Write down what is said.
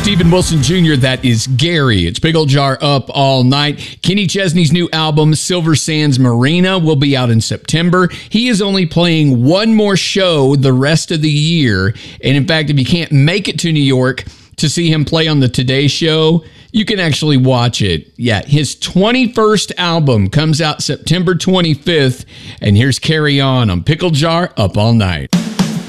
Steven Wilson Jr., that is Gary. It's Pickle Jar Up All Night. Kenny Chesney's new album, Silver Sands Marina, will be out in September. He is only playing one more show the rest of the year. And in fact, if you can't make it to New York to see him play on the Today Show, you can actually watch it. Yeah, his 21st album comes out September 25th. And here's Carry On Pickle Jar Up All Night.